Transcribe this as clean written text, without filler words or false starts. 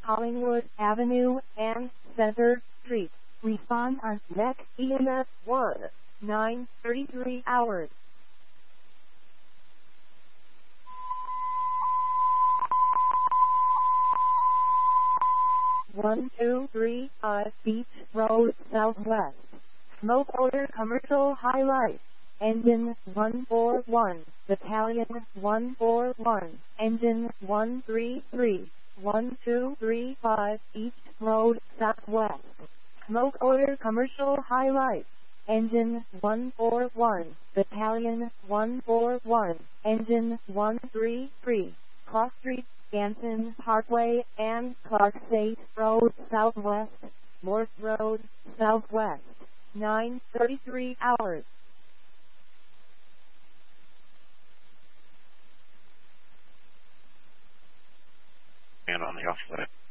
Collingwood Avenue and Center Street. Respond on NEC EMS 1, 9:33 hours. 1235 Beach Road Southwest. Smoke odor commercial highlight. Engine 141, Battalion 141, Engine 133, 1235 East Road Southwest. Smoke odor commercial highlight. Engine 141, Battalion 141, Engine 133, Cross Street, Ganson Parkway, and Clark State Road Southwest, Morse Road Southwest, 9:33 hours. And on the offset.